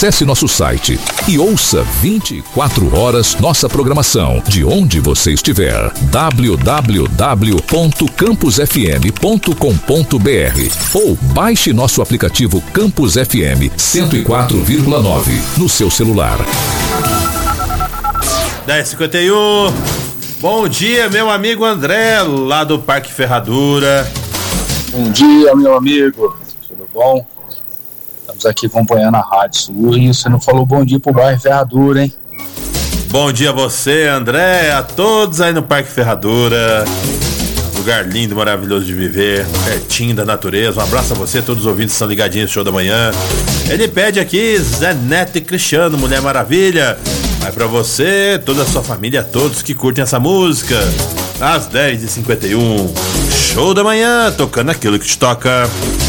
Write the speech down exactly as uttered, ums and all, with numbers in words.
Acesse nosso site e ouça vinte e quatro horas nossa programação de onde você estiver. w w w ponto campus f m ponto com ponto b r ou baixe nosso aplicativo Campus F M cento e quatro vírgula nove no seu celular. dez e cinquenta e um. Bom dia, meu amigo André, lá do Parque Ferradura. Bom dia, meu amigo. Tudo bom? Estamos aqui acompanhando a Rádio Sul e você não falou bom dia pro bairro Ferradura, hein? Bom dia a você, André, a todos aí no Parque Ferradura. Lugar lindo, maravilhoso de viver, pertinho da natureza. Um abraço a você, todos os ouvintes que estão ligadinhos no show da manhã. Ele pede aqui, Zé Neto e Cristiano, Mulher Maravilha. Vai pra você, toda a sua família, todos que curtem essa música. Às dez e cinquenta e um, show da manhã, tocando aquilo que te toca.